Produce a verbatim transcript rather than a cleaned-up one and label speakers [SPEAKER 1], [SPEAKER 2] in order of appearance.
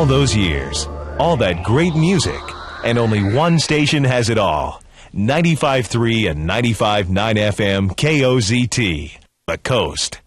[SPEAKER 1] All those years, all that great music, and only one station has it all. ninety-five point three and ninety-five point nine F M K O Z T, The Coast.